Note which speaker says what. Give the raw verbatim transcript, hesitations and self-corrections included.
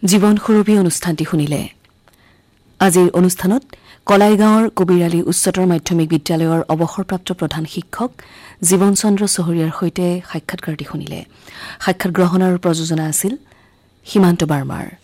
Speaker 1: জীৱন সুৰভি অনুষ্ঠানটি শুনিলে। আজিৰ অনুষ্ঠানত কলাইগাঁৱৰ কবিৰালী উচ্চতৰ মাধ্যমিক বিদ্যালয়ৰ অৱসৰপ্ৰাপ্ত প্ৰধান শিক্ষক জীৱন চন্দ্ৰ চহৰীয়াৰ সৈতে সাক্ষাৎকাৰটি শুনিলে। সাক্ষাৎ গ্ৰহণ আৰু প্ৰযোজনা আছিল সীমান্ত বাৰ্মাৰ।